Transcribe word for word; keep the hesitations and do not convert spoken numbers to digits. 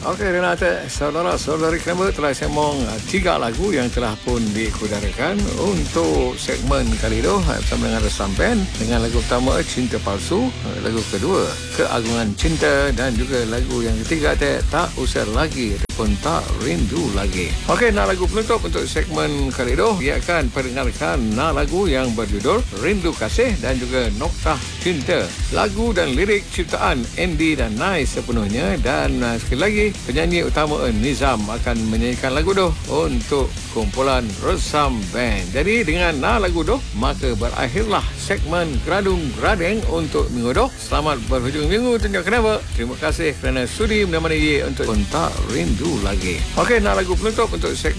Okey, Renata, saudara-saudari kenapa telah sembang uh, tiga lagu yang telah pun diikutarakan untuk segmen kali ini bersama dengan Resam Band dengan lagu pertama Cinta Palsu, lagu kedua Keagungan Cinta dan juga lagu yang ketiga Tak Usah Lagi ataupun Tak Rindu Lagi. Okey, nah lagu penutup untuk segmen kali ini ia akan perdengarkan nah lagu yang berjudul Rindu Kasih dan juga Noktah Cinta. Lagu dan lirik ciptaan Andy dan Nai sepenuhnya dan uh, sekali lagi penyanyi utama Nizam akan menyanyikan lagu tu untuk kumpulan Resam Band. Jadi dengan nah lagu tu maka berakhirlah segmen Gradung Gradeng untuk minggu tu. Selamat berhujung minggu tunjuk kenapa. Terima kasih kerana sudi menemani ye untuk Tak Rindu Lagi. Okey, nah lagu penutup untuk segmen